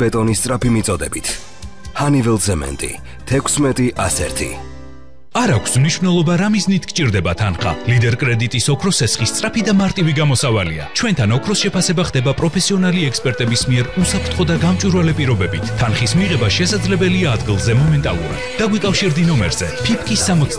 ბეტონის სწრაფი მიწოდებით. Honeywell Cement 16-101. არ აქვს მნიშვნელობა რა მიზნით გჭირდება თანხა. ლიდერ კრედიტის ოქროს სესხი სწრაფი და მარტივი გამოსავალია. ჩვენთან ოქროს შეფასება ხდება პროფესიონალი ექსპერტების მიერ უსაფრთხო და გამჭვირვალე პირობებით. თანხის მიღება შესაძლებელია ადგილზე მომენტალურად. დაგვიკავშირდი ნომერზე ფიფკი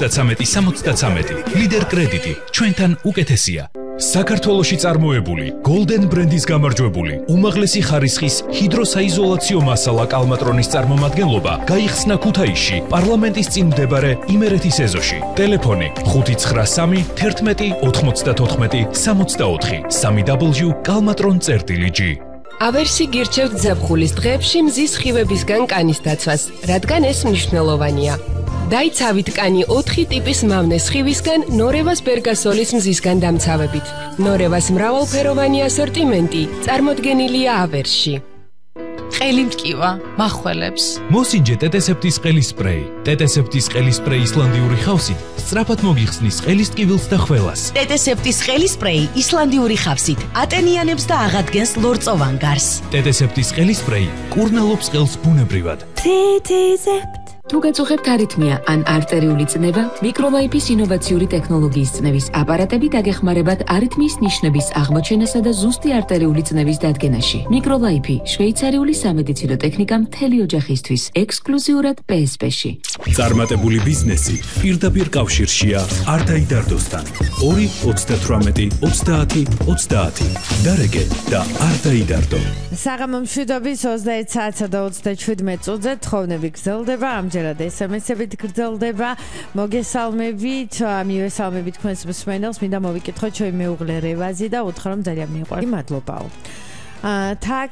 73-73. ლიდერ კრედიტი ჩვენთან უკეთესია. საქართველოში წარმოებული Golden ბრენდის გამარჯვებული უმაღლესი ხარისხის ჰიდროსაიზოლაციო მასალა კალმატრონის წარმომადგენლობა გაიხსნა ქუთაისში პარლამენტის წინ მდებარე იმერეთის ეზოში. ტელეფონი 593 11 94 64 www.kalmatron.gr. ავერსი გირჩევთ ზაფხულის დღეებში მზის სხივებისგან კანის დაცვას, რადგან ეს მნიშვნელოვანია. დაიცავით კანი 4 ტიპის მავნე სხივისგან ნორევას ბერგასოლის მზისგან დამცავებით. ნორევას მრავალფეროვანი ასორტიმენტი წარმოდგენილია ავერსში. ყელი მტკივა, მახველებს. მოსინჯე ტეტესეპტის ყელის სპრეი. ტეტესეპტის ყელის სპრეი ისლანდიური ხავსით სწრაფად მოგიხსნის ყელის ტკივილს და ხველას. ტეტესეპტის ყელის სპრეი ისლანდიური ხავსით ატენიანებს და აღადგენს ლორწოვან გარს. ტეტესეპტის ყელის სპრეი კურნალობს ყელს ბუნებრივად. ტეტესეპტ თუ გაწუხებთ არითმია ან არტერიული წნევა, მიკროლაიფის ინოვაციური ტექნოლოგიის წნევის აპარატები დაგეხმარებათ არითმიის ნიშნების აღმოჩენასა და ზუსტი არტერიული წნევის დადგენაში. მიკროლაიფი შვეიცარიული სამედიცინო ტექნიკა მთელი ოჯახისთვის, ექსკლუზიურად PSP-ში. წარმატებული ბიზნესი პირდაპირ კავშირშია არტაიდარდოსთან. 2 38 30 30. დარეგე და არტაიდარდო. საღამო მშვიდობის 21 საათსა და 37 წუთზე თხოვნები გრძელდება. ამჯერად SMS-ებით გრძელდება. მოგესალმებით, მივესალმებით თქვენს მსმენელს. მინდა მოვიკითხოთ ჩვენი მეუღლე რევაზი და უთხრა რომ ძალიან მიყვარს. მადლობაო. თაკ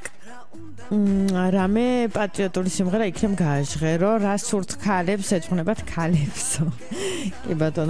რამე პატრიოტული სიმღერა იქნებ გააჟღერო, რა სურთ ქალებს, ეძღვნებათ ქალებსო. კი ბატონო.